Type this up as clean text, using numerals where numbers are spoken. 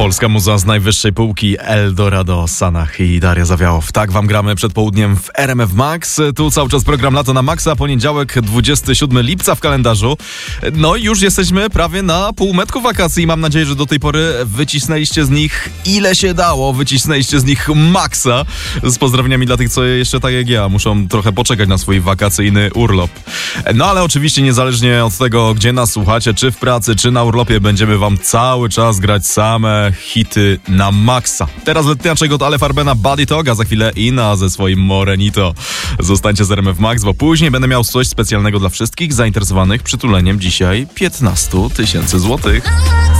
Polska muza z najwyższej półki, Eldorado, Sanach i Daria Zawiałow. Tak wam gramy przed południem w RMF Max. Tu cały czas program Lato na Maxa, poniedziałek 27 lipca w kalendarzu. No i już jesteśmy prawie na półmetku wakacji. Mam nadzieję, że do tej pory wycisnęliście z nich ile się dało. Wycisnęliście z nich maksa. Z pozdrowieniami dla tych, co jeszcze tak jak ja muszą trochę poczekać na swój wakacyjny urlop. No ale oczywiście niezależnie od tego, gdzie nas słuchacie, czy w pracy, czy na urlopie, będziemy wam cały czas grać same hity na maksa. Teraz letniaczek od Ale Farbena Body Talk, a za chwilę Ina ze swoim Morenito. Zostańcie z RMF Max, bo później będę miał coś specjalnego dla wszystkich zainteresowanych przytuleniem dzisiaj 15 000 złotych.